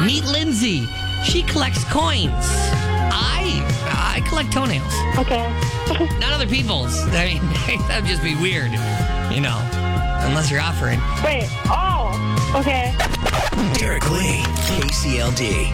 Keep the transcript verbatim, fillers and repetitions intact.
Meet Lindsay. She collects coins. I I collect toenails. Okay. Not other people's. I mean, that would just be weird, you know, unless you're offering. Wait. Oh. Okay. Derek Lee, K C L D.